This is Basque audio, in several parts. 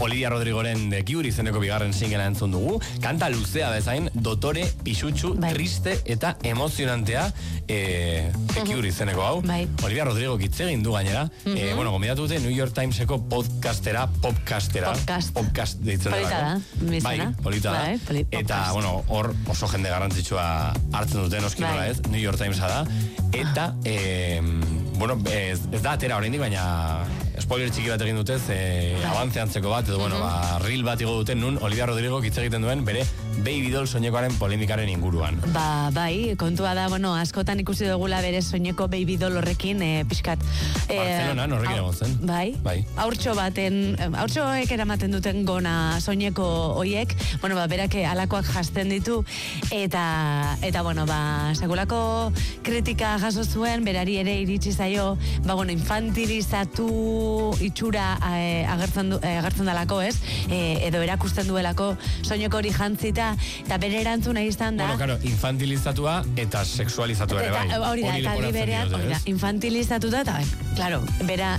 Olivia Rodrigoren The Cure izeneko bigarren singela entzun dugu. Kanta luzea bezain, dotore, pisutsu, triste eta emozionantea The Cure izeneko hau. Olivia Rodrigo kitzegin du gainera. Bueno, gombidatu dute New York Timeseko popcastera. Podcast deitzen dela. Bai, polita da. Eta, bueno, hor oso jende garrantzitsua hartzen dute, noski nola ez, New York Timesa da. Eta, bueno, ez da atera oraindik, baina spoiler txiki bat egin dutez, avance antzeko bat, edo, bueno, reel bat igo duten nun Olivia Rodrigo hitz egiten duen bere Baby Doll soinekoaren polemikaren inguruan. Bai, kontua da, bueno, askotan ikusi dugula bere soineko Baby Doll horrekin, pixkat. Barcelona, horrekin egon zen. Bai. Haurtxoek eramaten duten gona soineko hoiek, bueno, berak alakoak jasten ditu, eta bueno, sekulako kritika jaso zuen, berari ere iritsi zaio, bueno, infantilizatu itxura agertzen dalako, ez? Edo erakusten duelako soineko hori jantzita, eta bere erantzuna izan da. Bueno, claro, infantilizatua eta sexualizatua ere bai. Hori da, eta liberean, infantilizatuta, eta, claro, bera,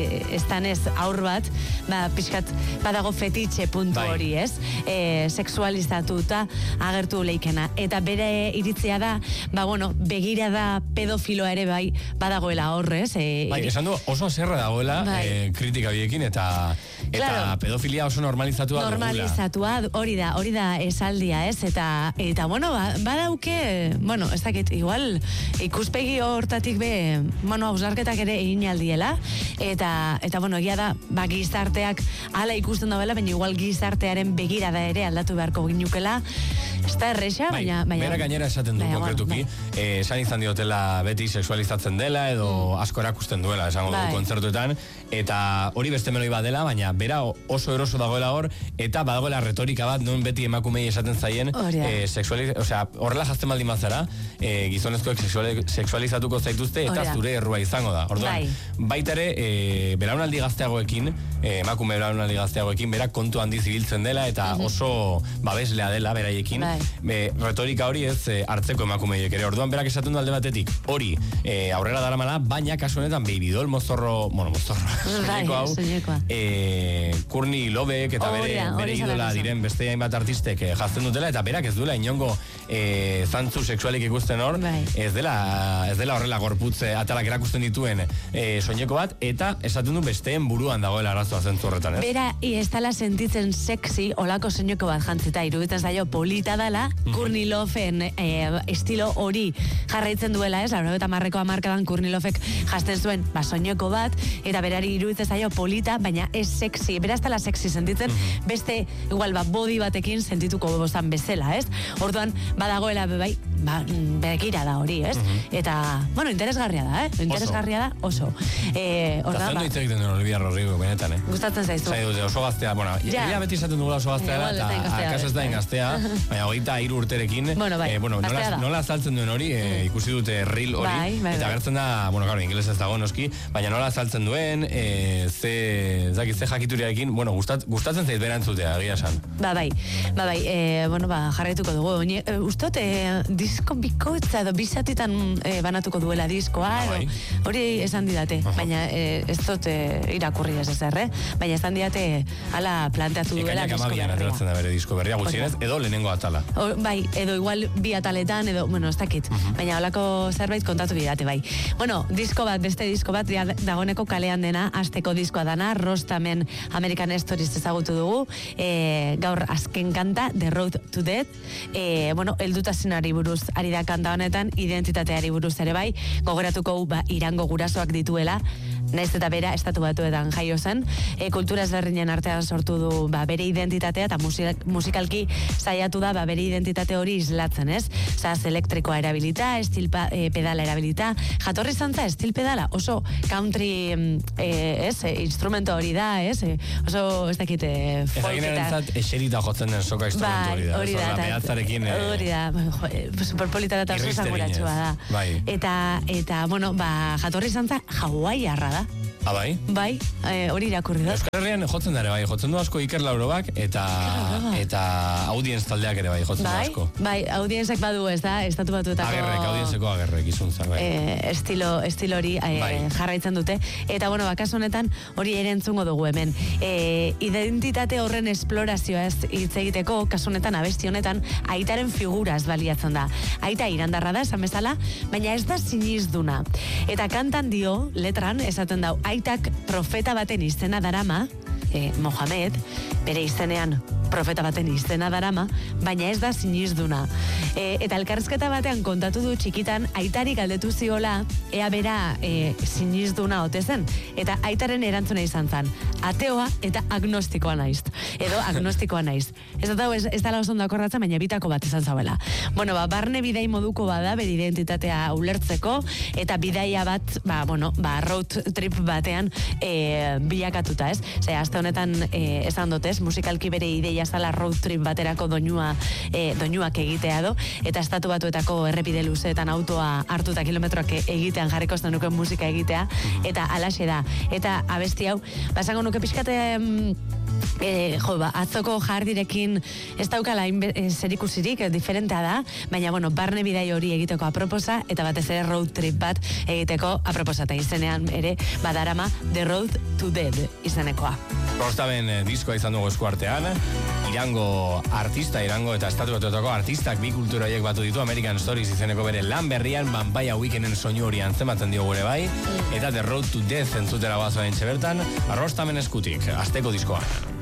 ez aur bat, pixkat, badago fetitxe puntu hori, ez? Sexualizatuta agertu leikena. Eta bere iritzia da, bueno, begirada pedofiloa ere bai, badagoela horrez. Bai, esan du, oso zerra dagoela kritika biekin, eta pedofilia oso normalizatua hori da esaldia, ez? Eta bueno, badauke, bueno, ez dakit, igual ikuspegi hortatik bueno, hausnarketak ere egin aldiela, eta bueno, egia da, gizarteak hala ikusten dauela, baina igual gizartearen begirada ere aldatu beharko ginukela, ez da erresa, baina... Bera gainera esaten du konkretuki, esan izan diotela beti sexualizatzen dela, edo asko erakusten duela, esango du kontzertuetan, eta hori beste meloi bat dela, baina bera oso eroso dagoela hor, eta badagoela retorika bat, non beti emakumei esaten zaien, horrela jazten baldin bazara, gizonezkoek sexualizatuko zaituzte, eta zure errua izango da. Orduan, baita ere, belaunaldi gazteagoekin, emakume belaunaldi gazteagoekin, bera kontu handi zibiltzen dela, eta oso babeslea dela beraiekin, retorika hori ez hartzeko emakumeiek ere. Orduan, berak esaten du alde batetik, hori aurrera daramala, baina kasu honetan Baby Doll soinekoa, Courtney Loveek eta bere idola diren beste hainbat artistek jazten dutela, eta berak ez duela inongo zantzu sexualik ikusten hor, ez dela horrela gorputz atalak erakusten dituen soineko bat, eta esaten du besteen buruan dagoela arazoa zentzu horretan, ez? Bera, ez dela sentitzen sexy olako soineko bat jantzita, iruditzen zaio polita dela, Courtney Loveen estilo hori jarraitzen duela, ez? Eta marreko amarkadan Courtney Lovek jazten zuen soineko bat, eta berari iruditzen zaio polita, baina ez sexy, bera ez dela sexy sentitzen, beste igual body batekin sentituko bostan bezala, ez? Orduan, badagoela begira da hori, ez? Eta, bueno, interesgarria da, interesgarria da oso. Eta zendu hitz egiten duen Olivia Rodrigo, benetan, gustatzen zaizu. Oso gaztea, bueno, ia beti izaten dugula oso gaztea, eta akaz ez da ingaztea, baina 23 urterekin, nola azaltzen duen hori, ikusi dute reel hori, eta gertzen da, bueno, claro, ingeles ez dago noski, baina nola azaltzen duen, ze jakituriarekin, bueno, gustatzen zait berantzutea, egia esan. Bueno, jarraituko dugu. Ustot, disko bikoitza edo bizatitan banatuko duela diskoa, hori esan didate, baina ez dut irakurri ez ezer, baina esan didate ala planteatu duela disko berria. Ekainak 12 da bere disko berria, gutxienez, edo lehenengo atala. Edo igual bi ataletan, edo, bueno, ez dakit, baina holako zerbait kontatu bidate, bai. Bueno, beste disko bat, dagoeneko kalean dena, asteko diskoa dana, Rostamen American Stories ezagutu dugu, gaur azken kanta, The Road to Death, bueno, heldutasunari buruz ari da kanta honetan, identitateari buruz ere bai, gogoratuko Irango gurasoak dituela, naiz eta bera estatu batuetan jaio zen, kultura ezberdinen artean sortu du bere identitatea, eta musikalki saiatu da bere identitate hori islatzen, ez? Zaz elektrikoa erabilita, estil pedala erabilita, jatorri zantza estil pedala, oso country instrumento hori da, ez? Oso, ez dakit, folk eta... Eserita jotzen den soka instrumentu hori da. Behatzarekin... Hori da, superpolitara eta oso zanguratxua da. Eta, bueno, jatorri zantza hawaiarra da. Bai? Bai, hori irakurri dut. Euskal Herrian jotzen dara, bai, jotzen du asko Iker Laurobak eta audienz taldeak ere bai, jotzen du asko. Bai, audienzek badu, ez da, estatu batuetako... Audienzeko agerrek izuntzak, bai. Estilo hori jarraitzen dute. Eta, bueno, kasu honetan hori ere entzungo dugu hemen. Identitate horren esplorazioa hitz egiteko, kasu honetan, abesti honetan, aitaren figuraz baliatzen da. Aita irandarra da, esan bezala, baina ez da sinizduna. Eta kantan dio, letran, esaten dau, aitak profeta baten izena darama, Mohamed, bere izenean profeta baten izena darama, baina ez da sinizduna. Eta elkarrizketa batean kontatu du txikitan, aitari galdetu ziola, ea bera sinizduna ote zen. Eta aitaren erantzuna izan zen, ateoa eta agnostikoa naiz. Edo agnostikoa naiz. Ez dala oso ondo akordatzen, baina bitako bat izan zauela. Bueno, barne bidai moduko bada, bere identitatea ulertzeko, eta bidaia bat, road trip batean bilakatuta, ez? Zer, azte honetan esan dotez, musikalki bere ideia zala road trip baterako doinuak egitea do, eta estatu batuetako errepide luzeetan autoa hartuta kilometroak egitean jarriko nuke musika egitea, eta alaxe da. Eta abesti hau, basango nuke pixkate atzoko jardirekin ez daukala zerikusirik, diferentea da, baina, barne bidai hori egiteko aproposa, eta batez ere road trip bat egiteko aproposa, eta izenean ere badarama The Road to Dead izenekoa. Rostaben diskoa izan dugu eskuartean, Irango eta estatu batuetako artistak bi kultura horiek batu ditu, American Stories izeneko bere lan berrian, Vampire Weekenden soinu hori antzematen dio gure bai, eta The Road to Death entzutera bazoa entxe bertan, Rostaben eskutik, asteko diskoa.